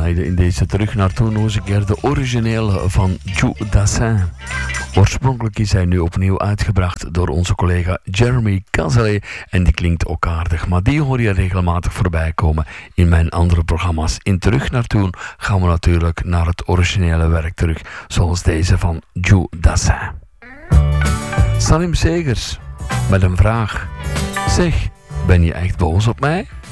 draaide in deze terug naartoe nog eens een keer de originele van Joe Dassin. Oorspronkelijk is hij nu opnieuw uitgebracht door onze collega Jeremy Cazalet en die klinkt ook aardig, maar die hoor je regelmatig voorbij komen in mijn andere programma's. In terug naartoe gaan we natuurlijk naar het originele werk terug, zoals deze van Joe Dassin. Salim Segers met een vraag. Zeg, ben je echt boos op mij?